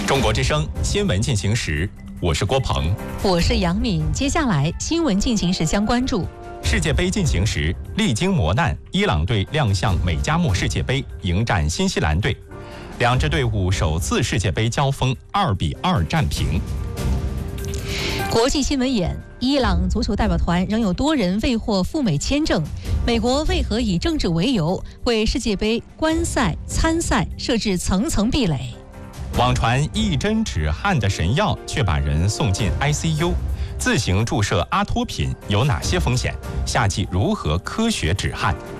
中国之声新闻进行时，我是郭鹏， 我是杨敏。接下来新闻进行时将关注： 世界杯进行时，历经磨难，伊朗队亮相美加墨世界杯，迎战新西兰队。两支队伍首次世界杯交锋，2-2战平。 国际新闻眼：伊朗足球代表团仍有多人未获赴美签证，美国为何以政治为由为世界杯观赛参赛设置层层壁垒？ 网传一针止汗的神药，却把人送进 ICU。自行注射阿托品有哪些风险？夏季如何科学止汗？